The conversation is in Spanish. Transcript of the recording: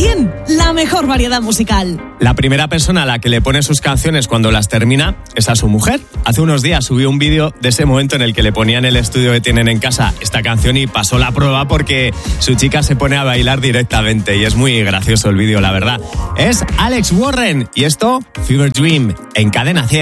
quién? La mejor variedad musical. La primera persona a la que le pone sus canciones cuando las termina es a su mujer. Hace unos días subió un vídeo de ese momento en el que le ponía en el estudio que tienen en casa esta canción y pasó la prueba porque su chica se pone a bailar directamente y es muy gracioso el vídeo, la verdad. Es Alex Warren y esto, Fever Dream, en Cadena 100.